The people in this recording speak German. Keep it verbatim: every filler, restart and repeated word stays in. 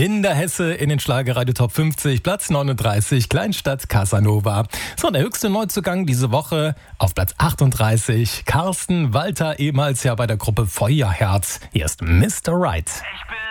Kinderhesse in den Schlagerradio Top fünfzig, Platz neununddreißig, Kleinstadt Casanova. So, der höchste Neuzugang diese Woche auf Platz achtunddreißig, Carsten Walter, ehemals ja bei der Gruppe Feuerherz. Hier ist Mister Right. Ich bin